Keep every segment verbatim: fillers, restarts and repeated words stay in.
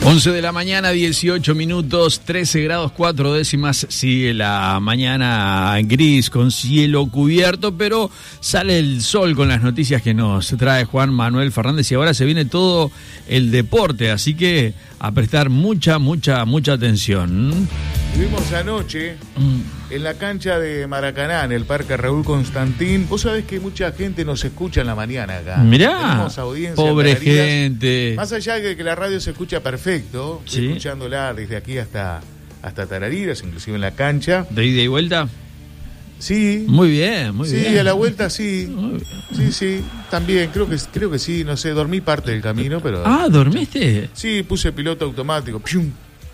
once de la mañana, dieciocho minutos, trece grados cuatro décimas. Sigue la mañana gris con cielo cubierto, pero sale el sol con las noticias que nos trae Juan Manuel Fernández. Y ahora se viene todo el deporte, así que a prestar mucha, mucha, mucha atención. Vivimos anoche en la cancha de Maracaná, en el Parque Raúl Constantín. Vos sabés que mucha gente nos escucha en la mañana acá. Mirá, pobre gente. Más allá de que la radio se escucha perfecto, sí, escuchándola desde aquí hasta, hasta Tarariras, inclusive en la cancha. ¿De ida y vuelta? Sí. Muy bien, muy sí, bien. Sí, a la vuelta sí. Sí, sí, también, creo que, creo que sí, no sé, dormí parte del camino, pero... Ah, ¿dormiste? Sí, puse piloto automático, ¡pium!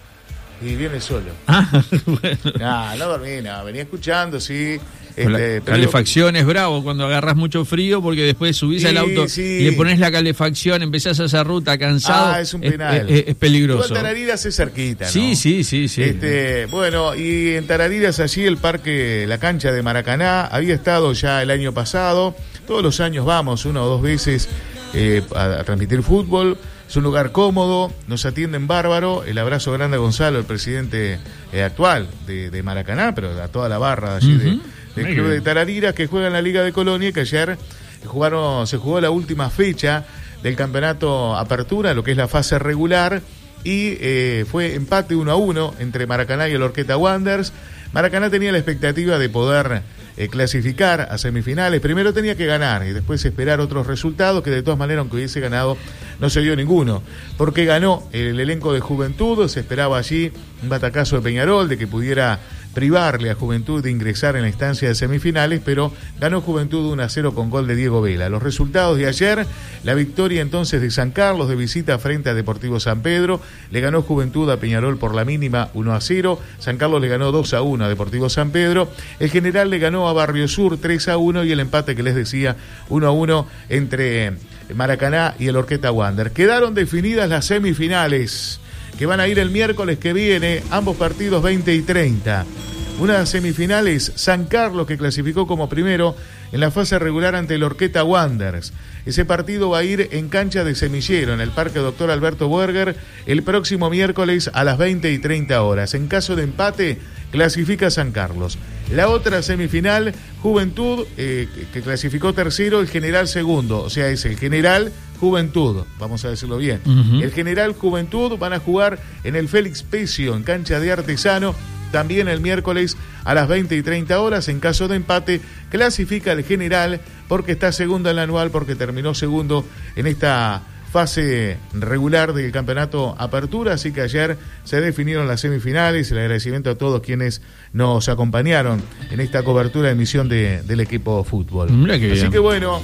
Y viene solo. Ah, bueno. No, no dormí, no, venía escuchando, sí. Este, la calefacción pero... es bravo cuando agarras mucho frío, porque después subís sí, al auto sí. y le pones la calefacción, empezás a hacer ruta cansado. Ah, es un penal. Es, es, es peligroso. Igual Tarariras es cerquita, ¿no? Sí, sí, sí, sí. Este, bueno, y en Tarariras allí el parque, la cancha de Maracaná, había estado ya el año pasado. Todos los años vamos una o dos veces eh, a, a transmitir fútbol. Es un lugar cómodo, nos atienden bárbaro. El abrazo grande a Gonzalo, el presidente eh, actual de, de Maracaná, pero a toda la barra de allí uh-huh. de, del club de Tarariras, que juega en la Liga de Colonia, que ayer jugaron, se jugó la última fecha del campeonato Apertura, lo que es la fase regular, y eh, fue empate uno a uno entre Maracaná y el Horqueta Wanderers. Maracaná tenía la expectativa de poder eh, clasificar a semifinales. Primero tenía que ganar y después esperar otros resultados, que de todas maneras, aunque hubiese ganado, no se dio ninguno, porque ganó el elenco de Juventud. Se esperaba allí un batacazo de Peñarol, de que pudiera privarle a Juventud de ingresar en la instancia de semifinales, pero ganó Juventud uno a cero con gol de Diego Vela. Los resultados de ayer: la victoria entonces de San Carlos de visita frente a Deportivo San Pedro, le ganó Juventud a Peñarol por la mínima uno a cero, San Carlos le ganó dos a uno a Deportivo San Pedro, el General le ganó a Barrio Sur tres a uno, y el empate que les decía uno a uno entre Maracaná y el Horqueta Wander. Quedaron definidas las semifinales, que van a ir el miércoles que viene, ambos partidos veinte y treinta. Unas semifinales, San Carlos, que clasificó como primero en la fase regular ante el Horqueta Wanderers. Ese partido va a ir en cancha de Semillero, en el Parque Doctor Alberto Buerger, el próximo miércoles a las veinte y treinta horas. En caso de empate, clasifica San Carlos. La otra semifinal, Juventud, eh, que clasificó tercero, el General segundo, o sea, es el General Juventud, vamos a decirlo bien. Uh-huh. El General Juventud van a jugar en el Félix Pecio, en cancha de Artesano, también el miércoles a las veinte y treinta horas. En caso de empate, clasifica el General, porque está segundo en la anual, porque terminó segundo en esta fase regular del campeonato Apertura. Así que ayer se definieron las semifinales. El agradecimiento a todos quienes nos acompañaron en esta cobertura de emisión de, del equipo fútbol. Así bien. Que bueno,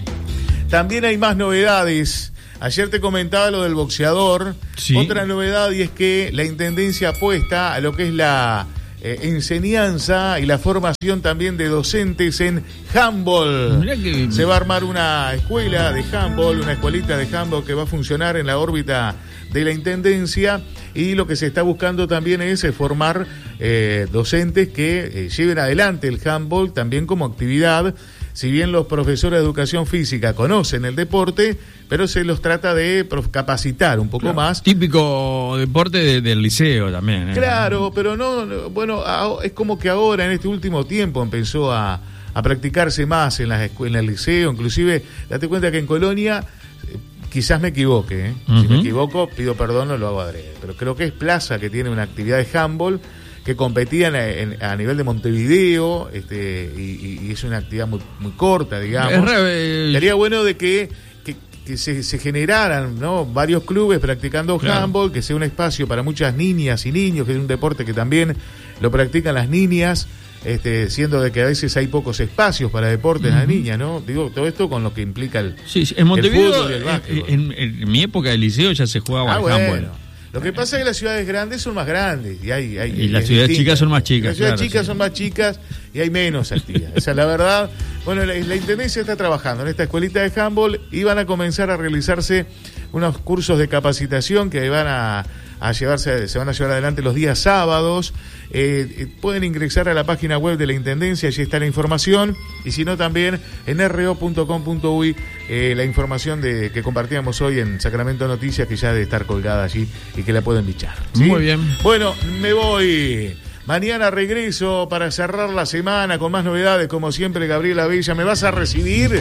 también hay más novedades. Ayer te comentaba lo del boxeador. Sí. Otra novedad, y es que la Intendencia apuesta a lo que es la eh, enseñanza y la formación también de docentes en handball. Que... Se va a armar una escuela de handball, una escuelita de handball que va a funcionar en la órbita de la Intendencia, y lo que se está buscando también es eh, formar eh, docentes que eh, lleven adelante el handball también como actividad. Si bien los profesores de educación física conocen el deporte, pero se los trata de capacitar un poco claro. más. Típico deporte de, del liceo también. ¿eh? Claro, pero no, no, bueno, es como que ahora en este último tiempo empezó a, a practicarse más en las escuelas, en el liceo. Inclusive, date cuenta que en Colonia, quizás me equivoque, ¿eh? Uh-huh. Si me equivoco, pido perdón, no lo hago adrede, pero creo que es Plaza que tiene una actividad de handball, que competían en, a nivel de Montevideo, este, y, y es una actividad muy, muy corta, digamos. Re... Sería bueno de que, que, que se, se generaran, ¿no?, varios clubes practicando claro. handball, que sea un espacio para muchas niñas y niños, que es un deporte que también lo practican las niñas, este, siendo de que a veces hay pocos espacios para deportes en uh-huh. las niñas, ¿no? Digo, todo esto con lo que implica el, sí, sí. En Montevideo, el fútbol y el básquetbol. En, en, en mi época de liceo ya se jugaba ah, al bueno. handball. Lo que pasa es que las ciudades grandes son más grandes y hay, hay y las ciudades distintas. Chicas son más chicas. Las ciudades claro, chicas sí. son más chicas y hay menos actividad. Esa es la verdad. Bueno, la, la Intendencia está trabajando en esta escuelita de handball y van a comenzar a realizarse unos cursos de capacitación que van a, a llevarse, se van a llevar adelante los días sábados. Eh, eh, pueden ingresar a la página web de la Intendencia, allí está la información, y si no también en erre o punto com punto uy eh, la información de que compartíamos hoy en Sacramento Noticias, que ya debe estar colgada allí y que la pueden bichar, ¿sí? Muy bien. Bueno, me voy. Mañana regreso para cerrar la semana con más novedades, como siempre. Gabriela Bella, ¿me vas a recibir?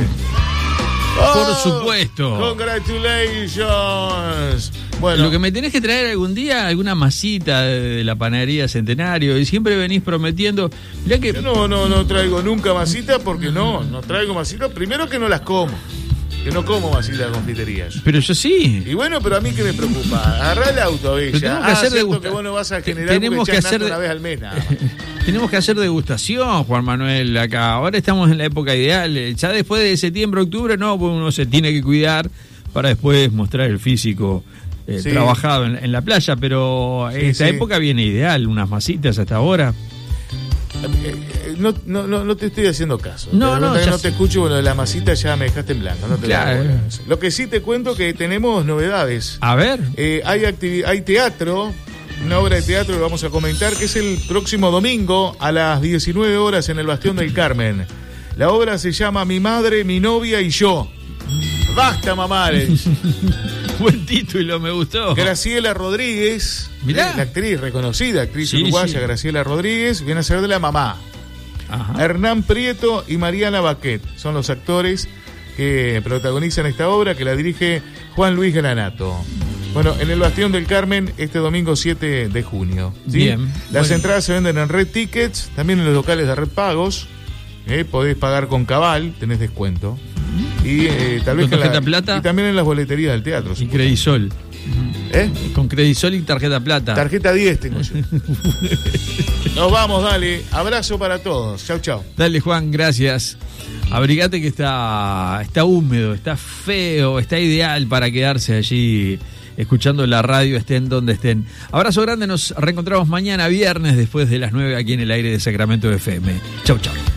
Por Oh, supuesto. Congratulations. Bueno, Lo que me tenés que traer algún día, alguna masita de, de la panadería Centenario, y siempre venís prometiendo. Mirá que yo no, no, no traigo nunca masita, porque no, no traigo masita. Primero que no las como, que no como masita de confiterías. Pero yo sí. Y bueno, pero a mí qué me preocupa, agarrá el auto, Bella. Pero tenemos que ah, hacer cierto degusta- que vos no vas a Te- generar tenemos porque que echás hacer nafta de- una vez al mes, nada más. Tenemos que hacer degustación, Juan Manuel, acá. Ahora estamos en la época ideal. Ya después de septiembre, octubre, no, pues uno se tiene que cuidar para después mostrar el físico eh, Sí. trabajado en, en la playa. Pero Sí, esta sí. época viene ideal, unas masitas hasta ahora. Eh, eh, No, no, no, no te estoy haciendo caso. No, De no, repente ya no te sé. escucho, bueno, de la masita ya me dejaste en blanco. No te Claro. voy a volver a decir. Lo que sí te cuento que tenemos novedades. A ver. Eh, hay, activi- hay teatro, una obra de teatro que vamos a comentar, que es el próximo domingo a las diecinueve horas en el Bastión del Carmen. La obra se llama Mi madre, mi novia y yo. Basta, mamá. le dice. Buen título, me gustó. Graciela Rodríguez, Mirá. eh, la actriz, reconocida actriz Sí, uruguaya, sí. Graciela Rodríguez, viene a ser de la mamá. Ajá. Hernán Prieto y Mariana Baquet son los actores que protagonizan esta obra, que la dirige Juan Luis Granato. Bueno, en el Bastión del Carmen este domingo siete de junio. ¿sí? Bien. Las Bueno. entradas se venden en Red Tickets, también en los locales de Red Pagos. ¿eh? Podés pagar con Cabal, tenés descuento. Y eh, tal vez ¿Con que en tarjeta plata? Y también en las boleterías del teatro. Y supongo. Credisol. ¿Eh? Con Credisol y tarjeta plata. Tarjeta diez tengo yo. Nos vamos, dale. Abrazo para todos. Chau, chau. Dale, Juan, gracias. Abrigate que está, está húmedo, está feo, está ideal para quedarse allí escuchando la radio, estén donde estén. Abrazo grande, nos reencontramos mañana viernes después de las nueve aquí en el aire de Sacramento F M. Chau, chau.